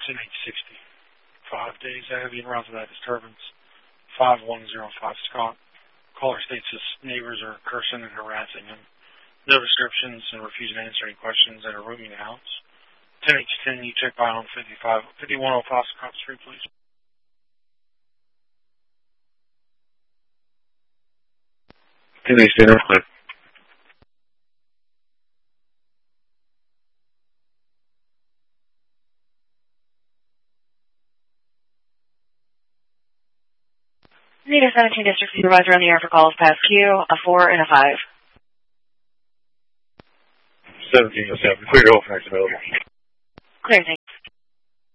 10-860. 5 days out of the route of that disturbance. 5105 Scott. Caller states his neighbors are cursing and harassing him. No descriptions and refusing to answer any questions that are rooming the house. 10-10, you check by on 5105 Scott Street, please. Hey, stay there, clear. Need a 17 district supervisor on the air for calls past Q, a 4 and a 5. 1707, clear to open, next available. Clear,